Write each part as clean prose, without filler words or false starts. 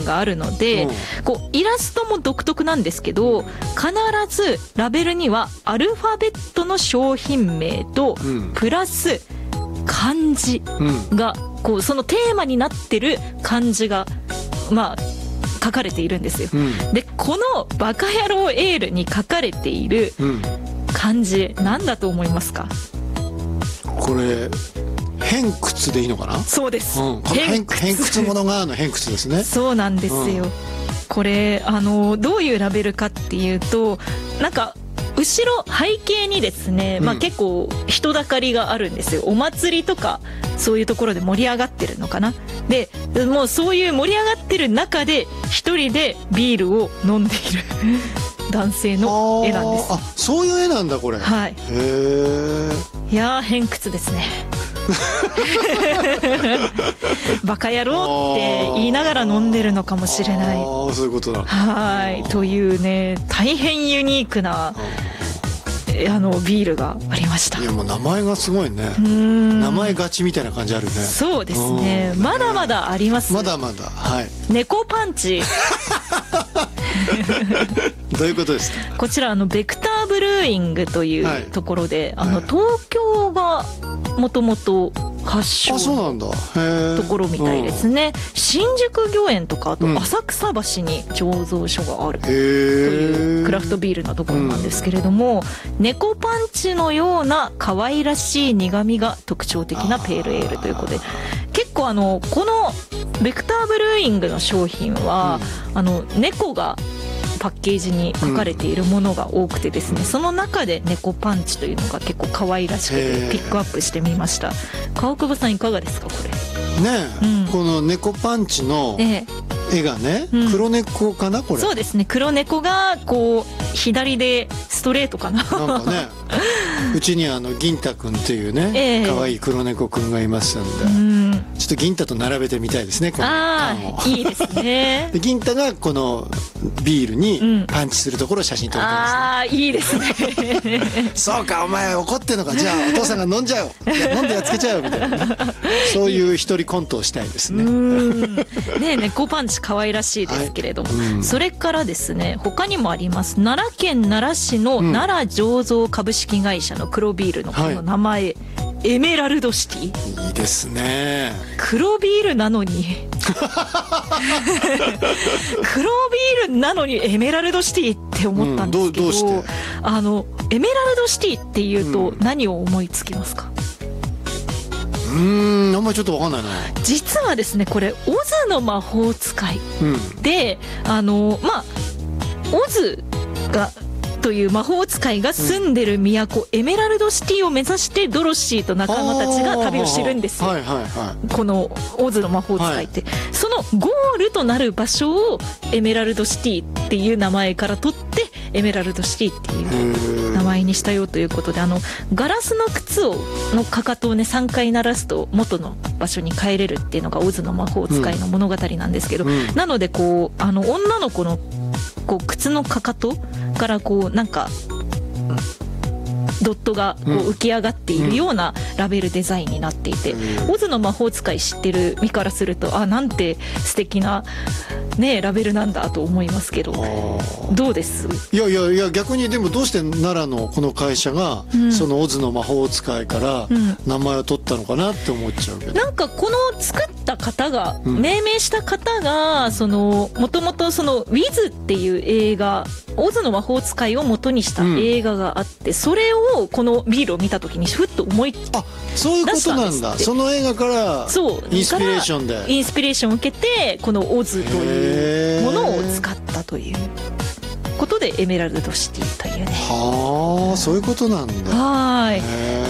があるので、こうイラストも独特なんですけど、必ずラベルにはアルファベットの商品名と、プラス漢字が、こうそのテーマになってる漢字がまあ書かれているんですよ。でこのバカ野郎エールに書かれている漢字、何だと思いますか？ これ偏屈でいいのかな？ そうです、 偏屈者側の偏屈ですね。 そうなんですよ、これどういうラベルかっていうと、なんか後ろ背景にですね、結構人だかりがあるんですよ。お祭りとかそういうところで盛り上がってるのかな。でもうそういう盛り上がってる中で一人でビールを飲んでいる男性の絵なんです。 あ、そういう絵なんだこれ。 はい。 へえ。 いやー偏屈ですねバカ野郎って言いながら飲んでるのかもしれない。 ああ、そういうことだ。 はいというね、大変ユニークなビールがありました。 いやもう名前がすごいね。名前勝ちみたいな感じあるね。 そうですね。まだまだあります。 まだまだ。はい。 猫パンチどういうことですか？ こちらベクターブルーイングというところで、東京がもともと発祥のところみたいですね。新宿御苑とかあと浅草橋に醸造所があるというクラフトビールのところなんですけれども、猫パンチのような可愛らしい苦みが特徴的なペールエールということで、結構このベクターブルーイングの商品は、猫がパッケージに書かれているものが多くてですね、その中で猫パンチというのが結構可愛らしくてピックアップしてみました。川久保さんいかがですかこれ？ ねえ、この猫パンチの絵がね、黒猫かなこれ？そうですね、黒猫がこう左でストレートかななんかねうちに銀太くんっていうね、可愛い黒猫くんがいますんで、ちょっと銀太と並べてみたいですね。 いいですねで銀太がこのビールにパンチするところを写真撮りたいですね。 いいですねそうか、お前怒ってんのか、じゃあお父さんが飲んじゃう飲んでやっつけちゃうみたいな、そういう一人コントをしたいですね。 ね、猫パンチ可愛らしいですけれども、それからですね、他にもあります。奈良県奈良市の奈良醸造株式会社の黒ビールのこの名前、エメラルドシティ。 いいですね。 黒ビールなのに黒ビールなのにエメラルドシティって思ったんですけど、 どうして？ エメラルドシティっていうと何を思いつきますか？ あんまりちょっと分かんないな。 実はですね、これオズの魔法使いで、オズがという魔法使いが住んでる都、エメラルドシティを目指してドロシーと仲間たちが旅をしてるんですよ。このオズの魔法使いって、そのゴールとなる場所をエメラルドシティっていう名前から取ってエメラルドシティっていう名前にしたよということで、ガラスの靴のかかとをね3回鳴らすと元の場所に帰れるっていうのがオズの魔法使いの物語なんですけど、なのでこう女の子のこう靴のかかとからこうなんかドットがこう浮き上がっているようなラベルデザインになっていて、オズの魔法使い知ってる身からするとなんて素敵なねラベルなんだと思いますけど、どうです？ いや逆にでもどうして奈良のこの会社が、そのオズの魔法使いから名前を取ったのかなって思っちゃうけど、 なんかこの作った方が、命名した方がもともとウィズっていう映画、オズの魔法使いを元にした映画があって、それをこのビールを見た時にふっと思い出したんですって。 そういうことなんだ。その映画からインスピレーションでインスピレーションを受けてこのオズというものを使ったということでエメラルドシティというね。 はあ、そういうことなんだ。 はい。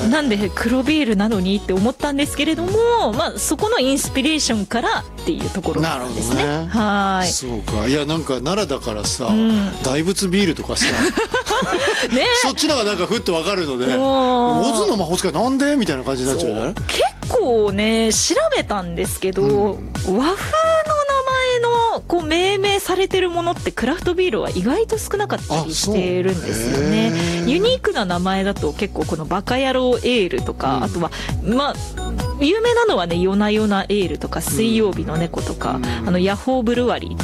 なんで黒ビールなのにって思ったんですけれども、そこのインスピレーションからっていうところなんですね。 なるほどね。 はい。 そうか。いやなんか奈良だからさ、大仏ビールとかさ、ね、そっちのがなんかふっとわかるので、オズの魔法使いなんでみたいな感じになっちゃうね。 結構ね調べたんですけど、和風の名前のこう命名されてるものってクラフトビールは意外と少なかったりしてるんですよね。ユニークな名前だと結構このバカ野郎エールとか、あとは有名なのはね夜な夜なエールとか水曜日の猫とか、ヤホーブルワリー